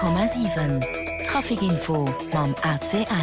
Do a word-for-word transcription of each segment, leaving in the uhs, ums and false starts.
Komma sieben Trafikinfo mam A C L.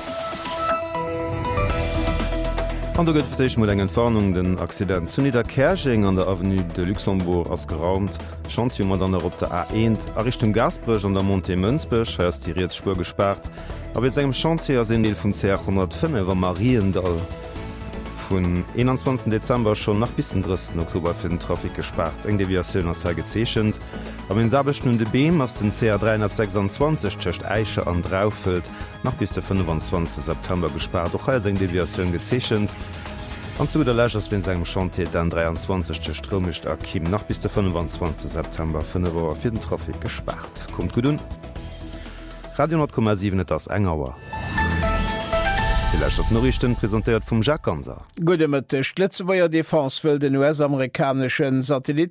An der gëtch mod eng Entwarnung den Accident zu Niederkerching an der Avenue de Luxembourg ass geraumt. Chantier mat an der op der A eins a Richtung Gasbrech an der Monte Mënsbech heiers die Reetspur gesperrt. Aber es engem Chantier sinn Deel vun C hundertfünf war Mariendal vun einundzwanzigsten Dezember schon nach bis den dritten Oktober fir den Trafik gesperrt. Eng Deviatioun ass gezeechchen. Am en Sabelchten de Beem ass den C dreihundertsechsundzwanzig tcht Eiche an Draufëlt nach bis der fünfundzwanzigsten September gesperrt. Och als eng Deviatioun gezeechchen. An zu der Läch ass wenn segem Chantier den dreiundzwanzigsten Stromicht a Kim nach bis der fünfundzwanzigsten September fünf Wochen fir den Trafik gesperrt. Kommt gut un. Radio null Komma sieben ass engauer. Die Norrichten präsentiert vum Jacques Ganser. Gudemettecht letze beier Defense wëll den U S-amerikanischen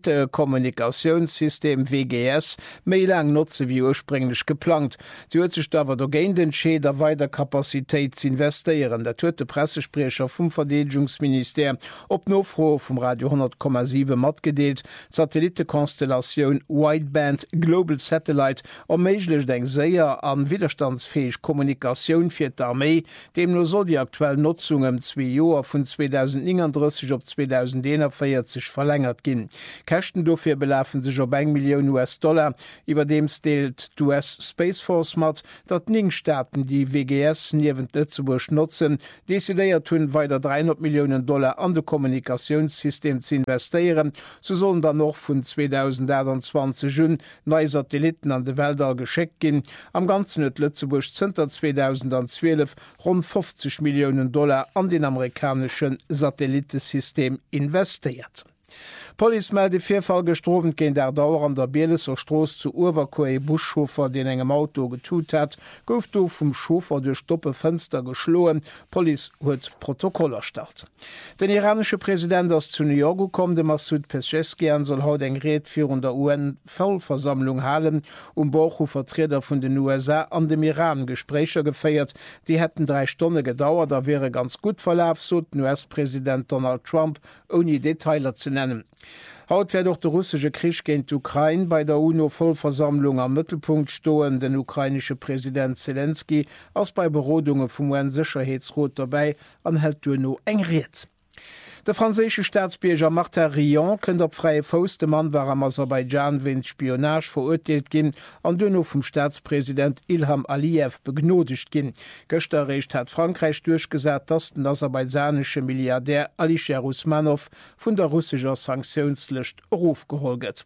Satellitekommunikationssystem W G S méi lang nutze wie ursprünglich geplant. Sie huet sech dawer do géint den Schee der weiter Kapazitéit zu investieren. Der huet de Pressesprecher vum Verdedigungsminister op Nofro vum Radio null Komma sieben mat gedeelt. Satellitekonstellationun Wideband Global Satellite erméiglech deng séier an widerstandsfähig Kommunikationun fir d'Armee, dem no soll die aktuelle Nutzung im zwei Joer vun zweitausendneununddreißig op zweitausendeinundvierzig verlängert ginn. Kächten dofir belafen sech op eng Million U S-Dollar, iwwer dem steelt d'U S Space Force mat, dat ning Staaten die W G S niewend Lützeburg nutzen, desideiert hunn weiter dreihundert Millionen Dollar an de Kommunikationssystem zu investieren, so sollen dann noch vun zweitausendachtundzwanzig hun neue Satelliten an de Weltall gescheckt ginn. Am ganzen et Lützeburg zter zweitausendzwölf rund fünfzig Millionen Dollar an den amerikanischen Satellitensystem investiert. Police melde Vierfall gestroven géint der Dauer an der Bieleser Stroos zu Uwerkoe Buschofer, den engem Auto getut hat, gouf do vum Schofer durch stoppe Fenster geschloen. Police huet Protokoll erstalt. Den iranische Präsident ass zu New York gekommen, de Massoud Pezeshkian soll haut eng Red vir der U N-Vollversammlung halen, um Bauchu Vertreter vun den U S A an dem Iran Gesprächer gefeiert. Die hätten drei Stunden gedauert, da wäre ganz gut verlauf, so den U S-Präsident Donald Trump, ohne Detailer zu nennen. Haut wär doch der russische Krieg géint Ukraine bei der UNO-Vollversammlung am Mittelpunkt stoen. Den ukrainische Präsident Zelensky ass bei Berodungen vum U N-Sicherheitsrat dabei anhält UNO engriert. Der französische Staatsbürger Martin Rion kënnt op freie Faust dem Mann war am Aserbaidschan wegen Spionage verurteilt ginn an Dünno vom Staatspräsident Ilham Aliyev begnodigt ginn. Gösterrecht hat Frankreich durchgesagt, dass den aserbaidschanische Milliardär Alisher Usmanov vun der russischer Sanktionslist aufgeholget.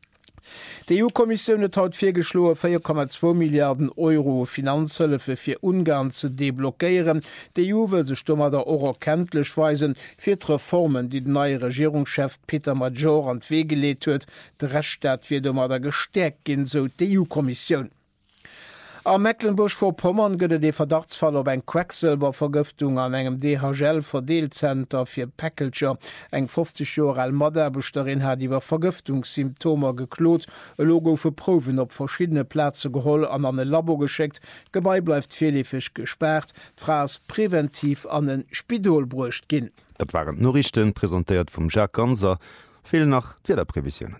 Die E U-Kommission hat haut virgeschloe vier Komma zwei Milliarden Euro Finanzhilfe fir Ungarn zu deblockieren. Die E U will sich dummer der Euro kenntlich weisen fir Reformen, die den neue Regierungschef Peter Major an d Wege gelegt huet. Der Rechtsstaat wird dummer der gestärkt gin, so die E U-Kommission. Am Mecklenburg-Vorpommern gëtt de Verdachtsfall op eng Quecksilbervergiftung an engem D H L-Verdeelcenter fir Päckelcher. Eng fünfzig Jahre alt Maderbeterin hat iwwer Vergiftungssymptomer geklot, e Logo für Proven op verschiedene Plätze geholl an an e Labor geschickt. Gebei bleibt vielifig gesperrt, Fras präventiv an den Spidol brucht ginn. Dat waren Norrichten präsentiert vum Jacques Ganser. Viel nach vier Prävisionen.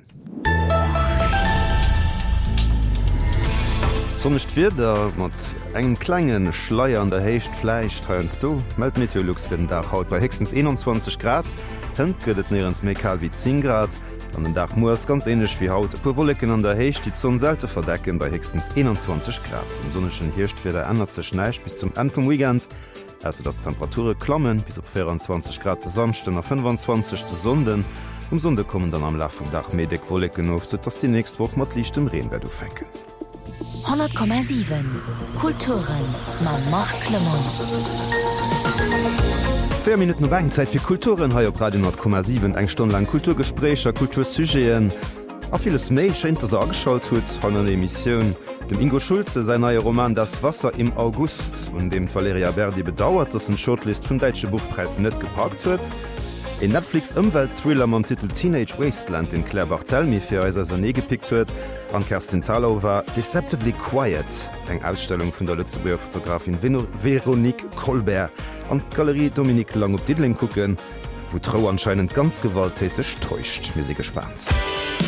Sonnecht wieder mat engen klengen Schleier an der Heicht Fleisch treuenst du. Meld Meteorlux fir den Dach haut bei hextens einundzwanzig Grad, Tënd gëtt nirends méi kal wie zehn Grad, an den Dach moes ganz ähnlich wie Haut. Pu Wollecken an der Heicht die Sonne selte verdecken bei hextens einundzwanzig Grad. Um sonneschen Hircht fir der ändert zech neicht bis zum Ende vom Weekend. Also das Temperature klammen bis op vierundzwanzig Grad samsten nach fünfundzwanzig Sonden. Um Sonde kommen dann am Lauf vom Dach Medik Wollecken auf, so dass die nächste Woche mat Licht im Rehen werde fenken. null Komma sieben Kulturen ma Marc Clement. vier Minuten Bangzeit für Kulturen ha op Radio null Komma sieben eng Stunde lang Kulturgesprächer, Kultursugéen. A vieles méi scheint er angeschaut huet an der Emission. Dem Ingo Schulze sein neuer Roman Das Wasser im August und dem Valeria Verdi bedauert, dass ein Shortlist vom Deutsche Buchpreis net gepackt huet. In Netflix-Umwelt-Thriller am Titel Teenage Wasteland, den Claire Barthelmy für als er gepickt huet, an Kerstin Thalau war Deceptively Quiet, eng Ausstellung von der Lützeburger Fotografin Veronique Colbert an Galerie Dominique Lang op Didling gucken, wo Trau anscheinend ganz gewalttätig täuscht. Mir sie gespannt.